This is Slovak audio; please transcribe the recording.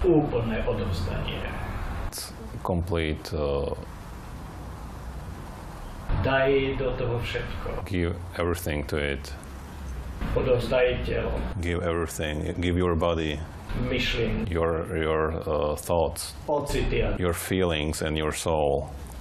Úplné odovzdanie. Complete. Daj do toho všetko. Give everything to it. Odovzdaj telo. Give everything. Give your body. Myšlienky. Your thoughts. Pocity. Your feelings and your soul.